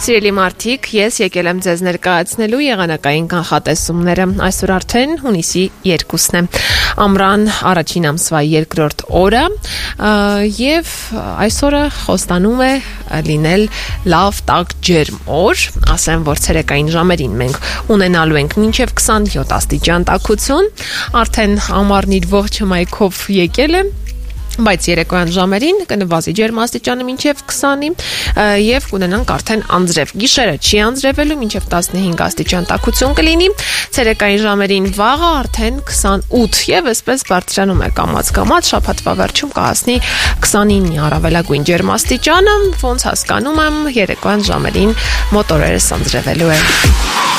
Սիրելի մարդիկ, ես եկել եմ ձեզ ներկայացնելու եղանակային կանխատեսումները։ Այսօր արդեն հունիսի 2-ն է, ամռան առաջին ամսվա 2-րդ օրը, եւ այսօրը խոստանում է լինել լավ տաք ջերմ օր, ասեմ, որ ցերեկային ժամերին մենք ունենալու ենք մինչև 27 աստիճան տաքություն, արդեն ամառն իր ողջ հմայքով եկել է, բայց երեկոյան ժամերին կնվազի ջերմաստիճանը մինչև 20-ի եւ կունենանք արդեն անձրև։ Գիշերը չի անձրևելու, մինչև 15 աստիճան տաքություն կլինի։ Ցերեկային ժամերին վաղը արդեն 28 եւ այսպես բարձրանում է կամաց-կամաց, շաբաթվա վերջում կհասնի 29-ի առավելագույն ջերմաստիճանը, ոնց հասկանում եմ, երեկոյան ժամերին մոտ օրերս անձրևելու է։